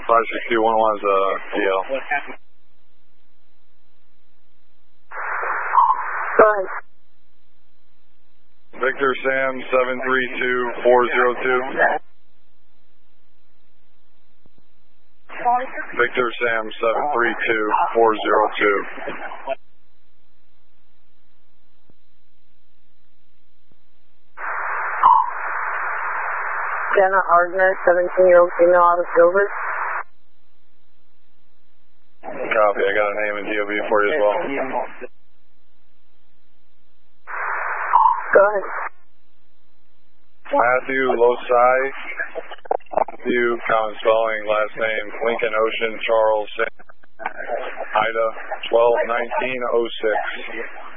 56211 is a DL. Go ahead. Victor Sam 732402. Victor Sam 732402. Jenna Hardner, 17-year-old female out of Gilbert. Copy, I got a name and DOB for you as well. Go ahead. Matthew Losai. Matthew, common spelling, last name Lincoln Ocean Charles Ida 121906.